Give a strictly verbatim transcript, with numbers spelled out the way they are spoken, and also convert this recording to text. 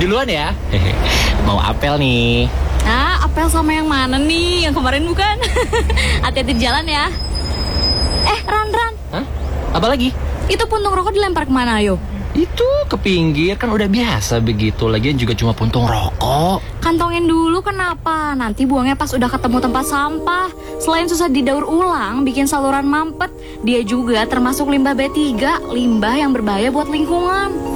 Duluan ya. Mau apel nih. Ah, apel sama yang mana nih? Yang kemarin bukan? Hati-hati di jalan ya. Eh, Ran, Ran. Hah? Apa lagi? Itu puntung rokok dilempar kemana, ayo? Itu ke pinggir, kan udah biasa begitu. Lagian juga cuma puntung rokok. Kantongin dulu, kenapa? Nanti buangnya pas udah ketemu tempat sampah. Selain susah didaur ulang, bikin saluran mampet, dia juga termasuk limbah B tiga, limbah yang berbahaya buat lingkungan.